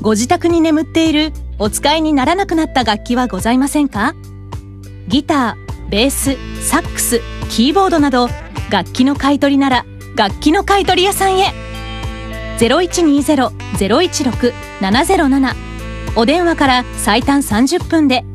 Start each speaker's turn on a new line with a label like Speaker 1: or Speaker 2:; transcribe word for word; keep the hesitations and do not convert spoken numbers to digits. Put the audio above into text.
Speaker 1: ご自宅に眠っているお使いにならなくなった楽器はございませんか？ギター、ベース、サックス、キーボードなど楽器の買い取りなら楽器の買い取り屋さんへ。 ゼロいちにゼロ ゼロいちろく ななゼロなな お電話から最短さんじゅっぷんで